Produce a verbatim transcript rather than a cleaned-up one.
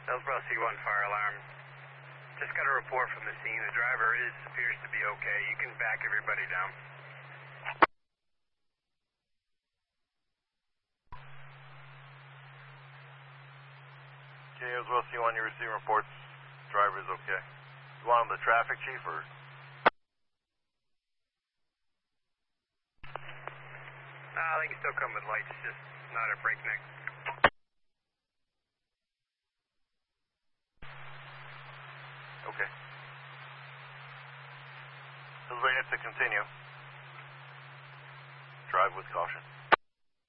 Hillsborough C one fire alarm. Just got a report from the scene. The driver is appears to be okay. You can back everybody down. Okay, Hillsborough C one, you receive reports. Driver is okay. You want him the traffic chief or? Nah, they can still come with lights, just not at breakneck. Okay. Hillsborough units to continue. Drive with caution.